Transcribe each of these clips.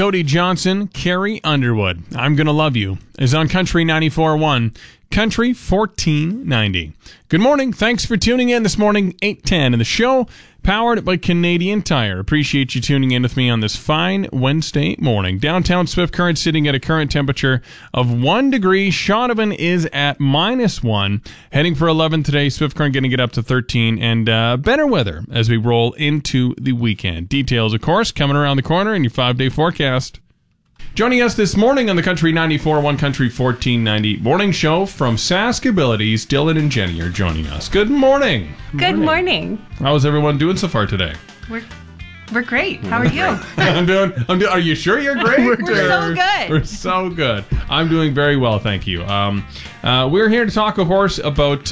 Cody Johnson, Carrie Underwood. I'm Gonna Love You is on Country 94.1, Country 1490. Good morning. Thanks for tuning in this morning, 8:10 in the show, powered by Canadian Tire. Appreciate you tuning in with me on this fine Wednesday morning. Downtown Swift Current sitting at a current temperature of 1 degree. Shaunavon is at -1. Heading for 11 today. Swift Current going to get up to 13 and better weather as we roll into the weekend. Details, of course, coming around the corner in your 5-day forecast. Joining us this morning on the Country 94.1 Country 1490 morning show from Sask Abilities, Dylan and Jenny are joining us. Good morning. Good morning. How's everyone doing so far today? We're great. How are you? I'm doing. Are you sure you're great? We're so good. We're so good. I'm doing very well, thank you. We're here to talk, of course, about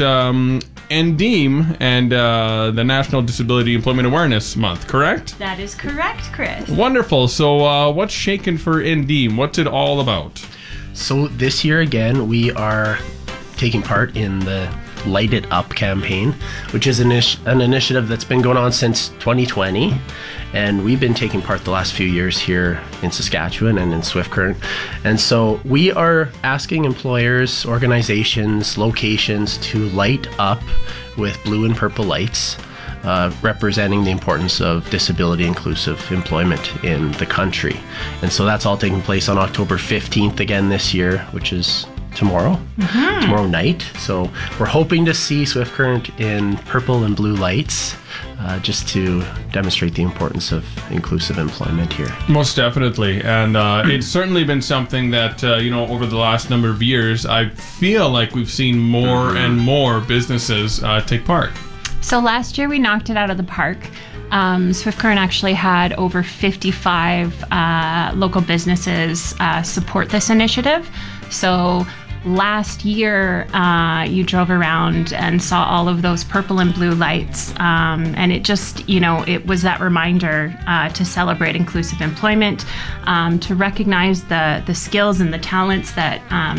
NDEAM and the National Disability Employment Awareness Month, correct? That is correct, Chris. Wonderful. So what's shaking for NDEAM? What's it all about? So this year, again, we are taking part in the Light It Up campaign, which is an initiative that's been going on since 2020. And we've been taking part the last few years here in Saskatchewan and in Swift Current. And so we are asking employers, organizations, locations to light up with blue and purple lights, representing the importance of disability inclusive employment in the country. And so that's all taking place on October 15th again this year, which is tomorrow night. So we're hoping to see Swift Current in purple and blue lights, just to demonstrate the importance of inclusive employment here. Most definitely. And it's certainly been something that, over the last number of years, I feel like we've seen more and more businesses take part. So last year we knocked it out of the park. Swift Current actually had over 55 local businesses support this initiative. So last year, you drove around and saw all of those purple and blue lights, and it just, it was that reminder to celebrate inclusive employment, to recognize the skills and the talents that